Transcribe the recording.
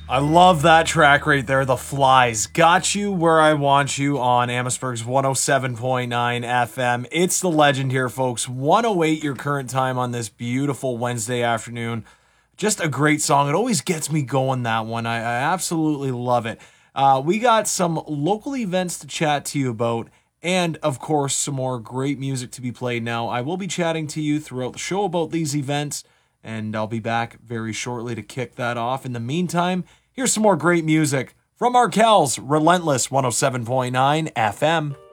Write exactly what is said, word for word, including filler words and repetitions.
I love that track right there, The Flies. Got you where I want you on Amherstburg's one oh seven point nine F M. It's the legend here, folks. one oh eight your current time on this beautiful Wednesday afternoon. Just a great song. It always gets me going, that one. I, I absolutely love it. Uh, we got some local events to chat to you about, and, of course, some more great music to be played now. I will be chatting to you throughout the show about these events, and I'll be back very shortly to kick that off. In the meantime, here's some more great music from Arkells, Relentless one oh seven point nine F M.